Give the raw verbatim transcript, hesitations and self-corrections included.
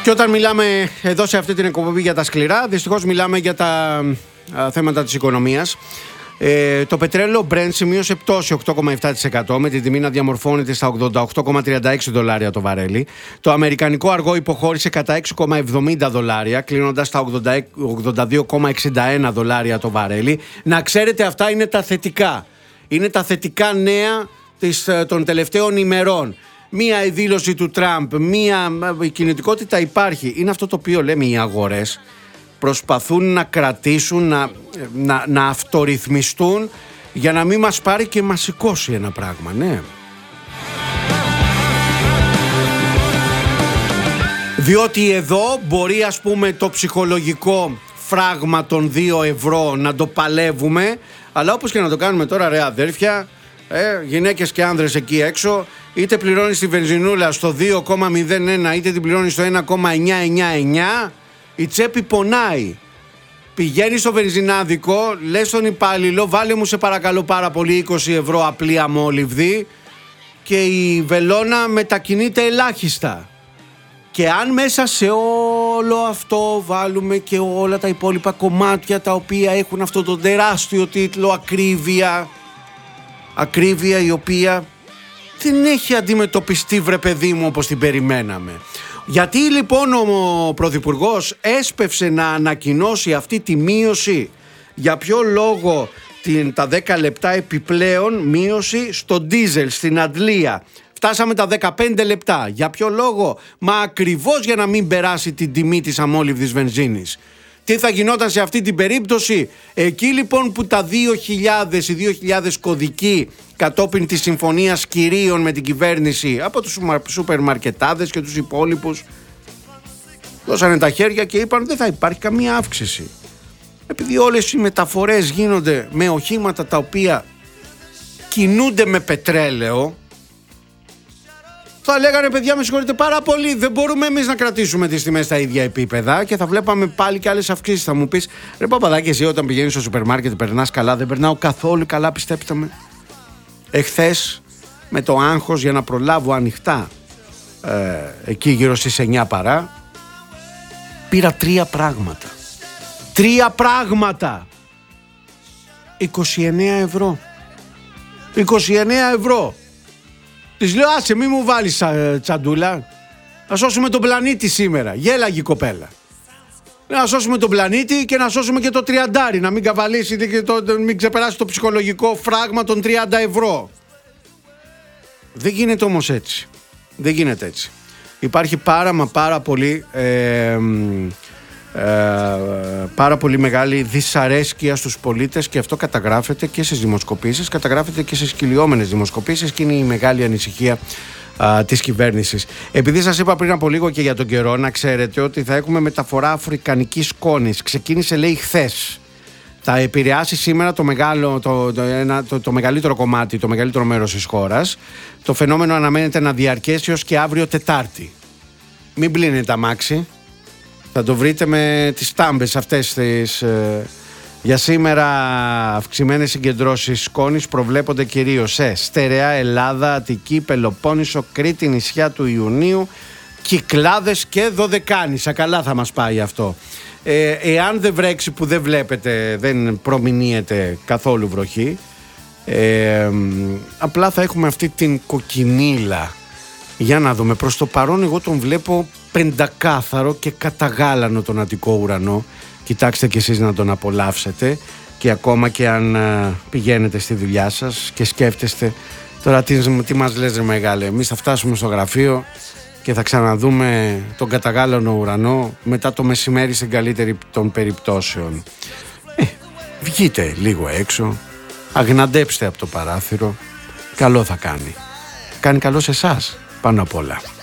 Και όταν μιλάμε εδώ σε αυτή την εκπομπή για τα σκληρά, δυστυχώς μιλάμε για τα α, θέματα της οικονομίας. Ε, το πετρέλαιο Brent σημείωσε πτώση οκτώ κόμμα επτά τοις εκατό με τη τιμή να διαμορφώνεται στα ογδόντα οκτώ κόμμα τριάντα έξι δολάρια το βαρέλι. Το αμερικανικό αργό υποχώρησε κατά έξι κόμμα εβδομήντα δολάρια, κλείνοντας στα ογδόντα δύο κόμμα εξήντα ένα δολάρια το βαρέλι. Να ξέρετε, αυτά είναι τα θετικά. Είναι τα θετικά νέα της, των τελευταίων ημερών. Μία η δήλωση του Τραμπ, μία η κινητικότητα υπάρχει. Είναι αυτό το οποίο λέμε οι αγορές. Προσπαθούν να κρατήσουν, να, να, να αυτορυθμιστούν για να μην μας πάρει και μας σηκώσει ένα πράγμα, ναι. Διότι εδώ μπορεί, ας πούμε, το ψυχολογικό φράγμα των δύο ευρώ να το παλεύουμε, αλλά όπως και να το κάνουμε τώρα, ρε αδέρφια, ε, γυναίκες και άνδρες εκεί έξω, είτε πληρώνεις τη βενζινούλα στο δύο κόμμα μηδέν ένα είτε την πληρώνεις στο ένα κόμμα εννιακόσια ενενήντα εννιά, η τσέπη πονάει. Πηγαίνεις στο βενζινάδικο, λες στον υπάλληλο, βάλε μου σε παρακαλώ πάρα πολύ είκοσι ευρώ απλή αμόλυβδη, και η βελόνα μετακινείται ελάχιστα. Και αν μέσα σε όλο αυτό βάλουμε και όλα τα υπόλοιπα κομμάτια τα οποία έχουν αυτό το τεράστιο τίτλο ακρίβεια, ακρίβεια η οποία δεν έχει αντιμετωπιστεί, βρε παιδί μου, όπως την περιμέναμε. Γιατί λοιπόν ο Πρωθυπουργός έσπευσε να ανακοινώσει αυτή τη μείωση? Για ποιο λόγο την, τα δέκα λεπτά επιπλέον μείωση στο ντίζελ, στην αντλία? Φτάσαμε τα δεκαπέντε λεπτά. Για ποιο λόγο? Μα ακριβώς για να μην περάσει την τιμή της αμόλυβδης βενζίνης. Τι θα γινόταν σε αυτή την περίπτωση? Εκεί λοιπόν που τα δύο χιλιάδες, οι δύο χιλιάδες κωδικοί κατόπιν της συμφωνίας κυρίων με την κυβέρνηση από τους σούπερ μαρκετάδες και τους υπόλοιπους δώσανε τα χέρια και είπαν δεν θα υπάρχει καμία αύξηση. Επειδή όλες οι μεταφορές γίνονται με οχήματα τα οποία κινούνται με πετρέλαιο, θα λέγανε παιδιά με συγχωρείτε πάρα πολύ, δεν μπορούμε εμείς να κρατήσουμε τις τιμές στα ίδια επίπεδα, και θα βλέπαμε πάλι και άλλες αυξήσεις. Θα μου πεις, ρε Παπαδάκη, εσύ όταν πηγαίνεις στο σούπερ μάρκετ περνάς καλά? Δεν περνάω καθόλου καλά, πιστέψτε με. Εχθές με το άγχος για να προλάβω ανοιχτά ε, εκεί γύρω στις εννιά παρά, πήρα τρία πράγματα. Τρία πράγματα! είκοσι εννέα ευρώ. είκοσι εννέα ευρώ. Της λέω, άσε μη μου βάλεις τσαντούλα, να σώσουμε τον πλανήτη σήμερα. Γέλαγε η κοπέλα. Να σώσουμε τον πλανήτη και να σώσουμε και το τριαντάρι, να μην καβαλήσει και το, μην ξεπεράσει το ψυχολογικό φράγμα των τριάντα ευρώ. Δεν γίνεται όμως έτσι. Δεν γίνεται έτσι. Υπάρχει πάρα μα πάρα πολύ ε, ε, πάρα πολύ μεγάλη δυσαρέσκεια στους πολίτες, και αυτό καταγράφεται και στις δημοσκοπήσεις, καταγράφεται και στις κυλιόμενες δημοσκοπήσεις, και είναι η μεγάλη ανησυχία α, της κυβέρνησης. Επειδή σας είπα πριν από λίγο και για τον καιρό, να ξέρετε ότι θα έχουμε μεταφορά αφρικανικής σκόνης. Ξεκίνησε λέει χθες. Θα επηρεάσει σήμερα το, μεγάλο, το, το, ένα, το, το μεγαλύτερο κομμάτι, το μεγαλύτερο μέρος της χώρας. Το φαινόμενο αναμένεται να διαρκέσει ως και αύριο Τετάρτη. Μην πλύνετε αμάξι. Θα το βρείτε με τις τάμπες αυτές τις, ε, για σήμερα αυξημένες συγκεντρώσεις σκόνης προβλέπονται κυρίως σε Στερεά, Ελλάδα, Αττική, Πελοπόννησο, Κρήτη, νησιά του Ιουνίου, Κυκλάδες και Δωδεκάνησα. Καλά θα μας πάει αυτό. Ε, εάν δεν βρέξει, που δεν βλέπετε, δεν προμηνύεται καθόλου βροχή, ε, απλά θα έχουμε αυτή την κοκκινίλα. Για να δούμε, προς το παρόν εγώ τον βλέπω πεντακάθαρο και καταγάλανο τον Αττικό ουρανό. Κοιτάξτε κι εσείς να τον απολαύσετε, και ακόμα και αν α, πηγαίνετε στη δουλειά σας και σκέφτεστε τώρα τι, τι μας λες ρε μεγάλε, εμείς θα φτάσουμε στο γραφείο και θα ξαναδούμε τον καταγάλανο ουρανό μετά το μεσημέρι στην καλύτερη των περιπτώσεων. Ε, βγείτε λίγο έξω, αγναντέψτε από το παράθυρο, καλό θα κάνει. Κάνει καλό σε εσάς πάνω απ' όλα.